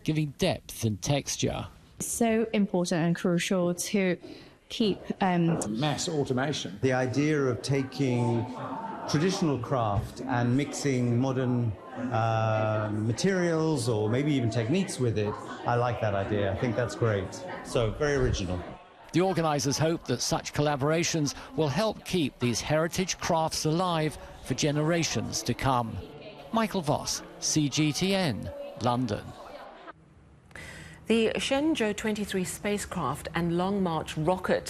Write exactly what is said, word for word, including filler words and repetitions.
giving depth and texture. So important and crucial to keep um, mass automation. The idea of taking traditional craft and mixing modern uh, materials or maybe even techniques with it, I like that idea. I think that's great. So, very original. The organisers hope that such collaborations will help keep these heritage crafts alive for generations to come. Michael Voss, C G T N, London. The Shenzhou twenty-three spacecraft and Long March rocket